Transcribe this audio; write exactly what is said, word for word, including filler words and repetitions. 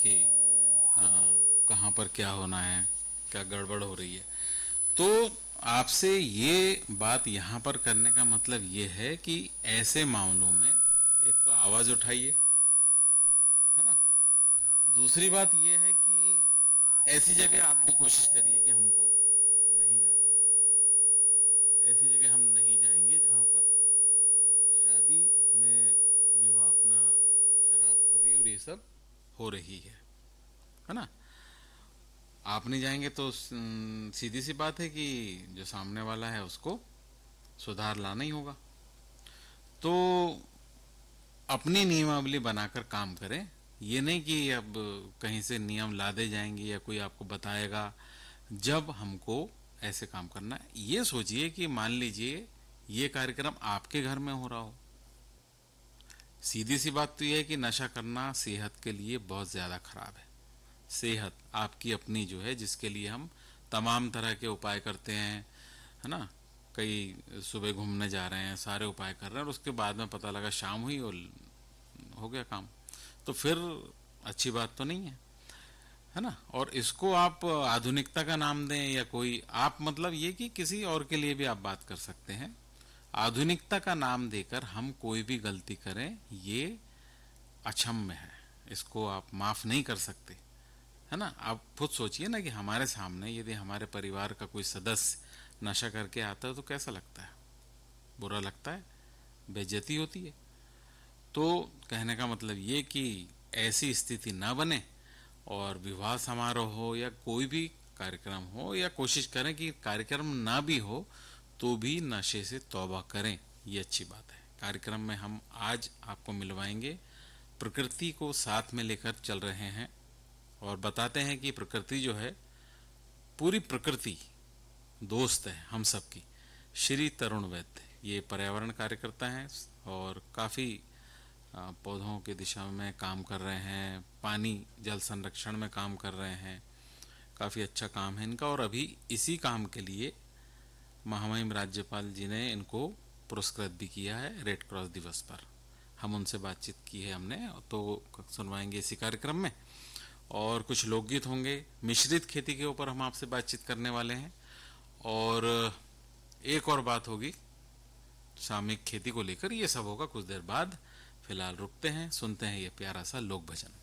कि आ, कहाँ पर क्या होना है, क्या गड़बड़ हो रही है। तो आपसे ये बात यहाँ पर करने का मतलब ये है कि ऐसे मामलों में एक तो आवाज उठाइए, है ना। दूसरी बात ये है कि ऐसी जगह आप भी कोशिश करिए कि हमको नहीं जाना है। ऐसी जगह हम नहीं जाएंगे जहाँ पर शादी में विवाह अपना शराबखोरी और ये सब हो रही है है ना। आप नहीं जाएंगे तो सीधी सी बात है कि जो सामने वाला है उसको सुधार लाना ही होगा। तो अपनी नियमावली बनाकर काम करें। ये नहीं कि अब कहीं से नियम लादे जाएंगे या कोई आपको बताएगा जब हमको ऐसे काम करना है। ये सोचिए कि मान लीजिए ये कार्यक्रम आपके घर में हो रहा हो। सीधी सी बात तो यह है कि नशा करना सेहत के लिए बहुत ज्यादा खराब है। सेहत आपकी अपनी जो है, जिसके लिए हम तमाम तरह के उपाय करते हैं, है ना। कई सुबह घूमने जा रहे हैं, सारे उपाय कर रहे हैं और उसके बाद में पता लगा शाम हुई और हो गया काम, तो फिर अच्छी बात तो नहीं है, है ना। और इसको आप आधुनिकता का नाम दें या कोई आप मतलब ये कि किसी और के लिए भी आप बात कर सकते हैं। आधुनिकता का नाम देकर हम कोई भी गलती करें ये अक्षम्य है, इसको आप माफ नहीं कर सकते, है ना। आप खुद सोचिए ना कि हमारे सामने यदि हमारे परिवार का कोई सदस्य नशा करके आता है तो कैसा लगता है, बुरा लगता है, बेइज्जती होती है। तो कहने का मतलब ये कि ऐसी स्थिति ना बने और विवाह समारोह हो या कोई भी कार्यक्रम हो, या कोशिश करें कि कार्यक्रम ना भी हो तो भी नशे से तौबा करें, ये अच्छी बात है। कार्यक्रम में हम आज आपको मिलवाएंगे, प्रकृति को साथ में लेकर चल रहे हैं और बताते हैं कि प्रकृति जो है, पूरी प्रकृति दोस्त है हम सबकी। श्री तरुण वैद्य ये पर्यावरण कार्यकर्ता हैं और काफ़ी पौधों की दिशा में काम कर रहे हैं, पानी जल संरक्षण में काम कर रहे हैं। काफ़ी अच्छा काम है इनका और अभी इसी काम के लिए महामहिम राज्यपाल जी ने इनको पुरस्कृत भी किया है रेड क्रॉस दिवस पर। हम उनसे बातचीत की है हमने, तो सुनवाएंगे इसी कार्यक्रम में। और कुछ लोकगीत होंगे, मिश्रित खेती के ऊपर हम आपसे बातचीत करने वाले हैं और एक और बात होगी सामूहिक खेती को लेकर। ये सब होगा कुछ देर बाद। फिलहाल रुकते हैं, सुनते हैं ये प्यारा सा लोक भजन।